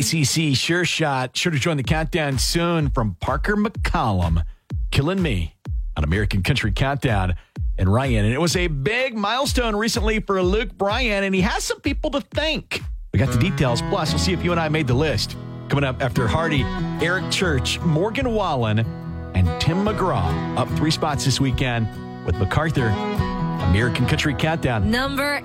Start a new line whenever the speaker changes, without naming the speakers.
ACC Sure Shot. Sure to join the countdown soon from Parker McCollum. Killing Me on American Country Countdown. And Ryan, and it was a big milestone recently for Luke Bryan, and he has some people to thank. We got the details. Plus, we'll see if you and I made the list. Coming up after Hardy, Eric Church, Morgan Wallen, and Tim McGraw up 3 spots this weekend with MacArthur. American Country Countdown.
Number